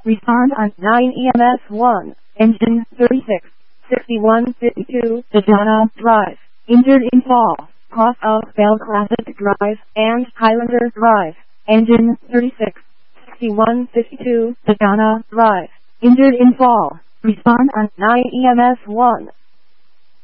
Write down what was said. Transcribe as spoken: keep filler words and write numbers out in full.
Respond on nine E M S one. Engine thirty-six, sixty-one fifty-two, Daytona Drive. Injured in fall. Cross of Bell Classic Drive and Highlander Drive. Engine thirty-six, sixty-one fifty-two, Daytona Drive. Injured in fall. Respond on nine E M S one.